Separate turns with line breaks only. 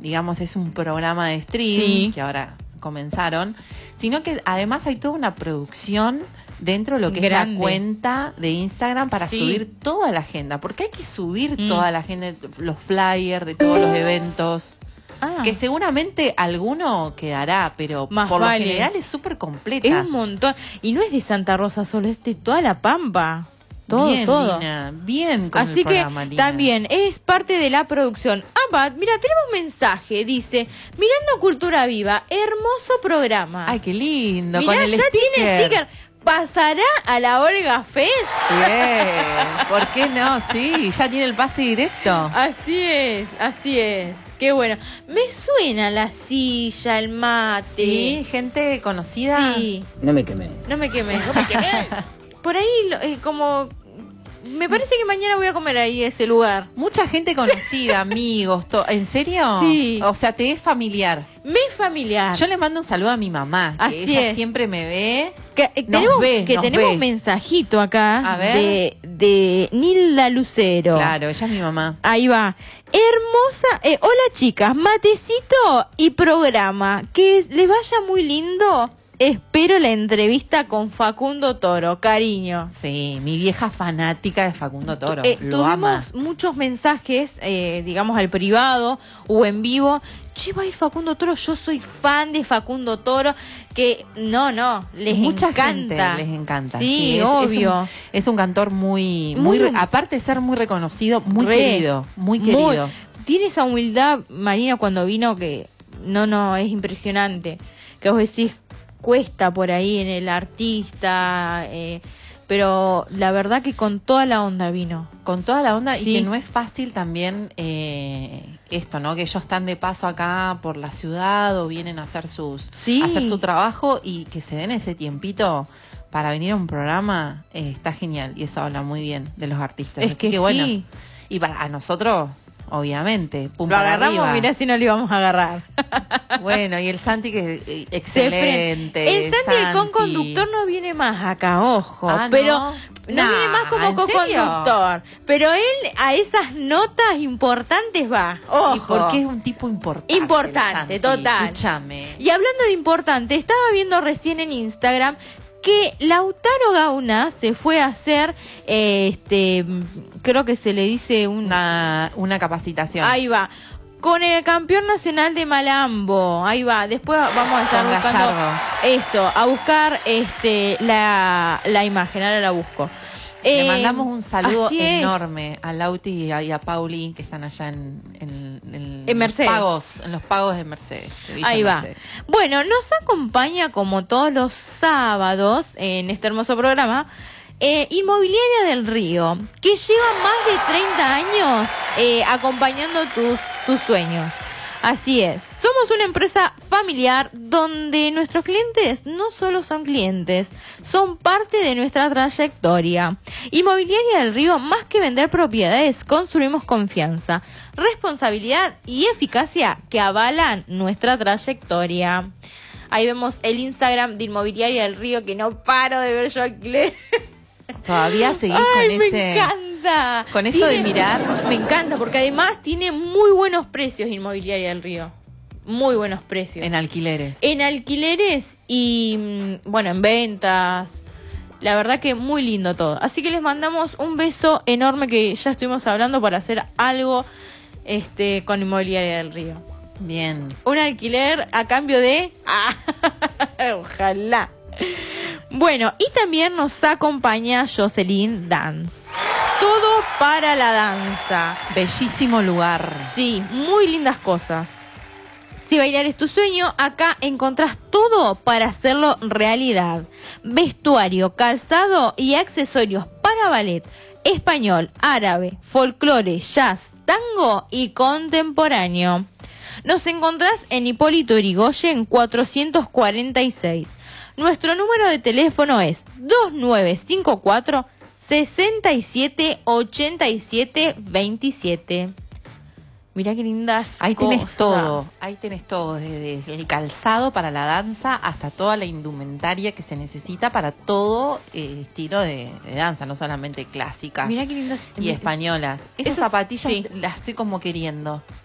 digamos, es un programa de stream, que ahora comenzaron, sino que además hay toda una producción dentro de lo que es la cuenta de Instagram para subir toda la agenda, porque hay que subir toda la agenda, los flyers de todos los eventos. Que seguramente alguno quedará, pero
más
por lo general es súper completa.
Es un montón. Y no es de Santa Rosa solo, es de toda La Pampa. Todo,
bien,
todo.
Lina, bien con
así
el programa,
que
Lina.
También es parte de la producción. Mira, tenemos mensaje, dice, mirando Cultura Viva, hermoso programa.
Ay, qué lindo.
Mirá,
con el
ya
sticker.
tiene sticker. ¿Pasará a la Olga Fest?
Bien, ¿por qué no? Sí, ya tiene el pase directo.
Así es. Qué bueno. Me suena la silla, el mate.
Sí, gente conocida.
Sí.
No me quemé.
Por ahí, como... Me parece que mañana voy a comer ahí ese lugar.
Mucha gente conocida, amigos. ¿En serio?
Sí.
O sea, te es familiar.
Me es familiar.
Yo le mando un saludo a mi mamá, que
Así
ella
es.
siempre me ve.
Tenemos un mensajito acá
a ver.
de Nilda Lucero.
Claro, ella es mi mamá.
Ahí va. Hermosa. Hola chicas, matecito y programa. Que les vaya muy lindo. Espero la entrevista con Facundo Toro, cariño.
Sí, mi vieja fanática de Facundo Toro. Lo
tuvimos
ama.
muchos mensajes, digamos al privado o en vivo. Che, va a ir Facundo Toro, yo soy fan de Facundo Toro. Que no, les
Mucha
encanta.
gente les encanta.
Sí,
es,
obvio.
Es un cantor muy aparte de ser muy reconocido, muy querido.
Tiene esa humildad, Marina, cuando vino que no, es impresionante. Que vos decís, cuesta por ahí en el artista, pero la verdad que con toda la onda vino.
Con toda la onda y que no es fácil también esto, ¿no? Que ellos están de paso acá por la ciudad o vienen a hacer hacer su trabajo y que se den ese tiempito para venir a un programa, está genial y eso habla muy bien de los artistas.
Es
Así que bueno, y para nosotros... Obviamente, pum,
lo agarramos, mirá si no lo íbamos a agarrar.
Bueno, y el Santi que es excelente.
El Santi, el conductor, no viene más acá, ojo. Pero no viene más como co-conductor. Pero él a esas notas importantes va. Ojo.
Y porque es un tipo importante.
Importante, total.
Escúchame.
Y hablando de importante, estaba viendo recién en Instagram que Lautaro Gauna se fue a hacer, creo que se le dice
una capacitación.
Ahí va. Con el campeón nacional de Malambo. Ahí va. Después vamos a estar buscando eso, a buscar la imagen. Ahora la busco.
Le mandamos un saludo enorme a Lauti y a Pauli, que están allá en
Mercedes.
En los pagos de Mercedes.
Ahí va. Mercedes. Bueno, nos acompaña como todos los sábados en este hermoso programa Inmobiliaria del Río, que lleva más de 30 años acompañando tus sueños. Así es, somos una empresa familiar donde nuestros clientes no solo son clientes, son parte de nuestra trayectoria. Inmobiliaria del Río, más que vender propiedades, construimos confianza, responsabilidad y eficacia que avalan nuestra trayectoria. Ahí vemos el Instagram de Inmobiliaria del Río, que no paro de ver yo alquiler.
Todavía seguís
me encanta.
Con eso de mirar.
Me encanta, porque además tiene muy buenos precios Inmobiliaria del Río. Muy buenos precios.
En alquileres.
En alquileres y, bueno, en ventas. La verdad que muy lindo todo. Así que les mandamos un beso enorme, que ya estuvimos hablando para hacer algo con Inmobiliaria del Río.
Bien.
Un alquiler a cambio de... ojalá. Bueno, y también nos acompaña Jocelyn Dance. Todo para la danza.
Bellísimo lugar.
Sí, muy lindas cosas. Si bailar es tu sueño, acá encontrás todo para hacerlo realidad. Vestuario, calzado y accesorios para ballet, español, árabe, folclore, jazz, tango y contemporáneo. Nos encontrás en Hipólito Yrigoyen 446. Nuestro número de teléfono es 2954 678727. Mirá qué lindas
Ahí
cosas.
Tenés todo, desde el calzado para la danza hasta toda la indumentaria que se necesita para todo estilo de danza, no solamente clásicas.
Mirá qué lindas.
Y españolas. Esas zapatillas las estoy como queriendo.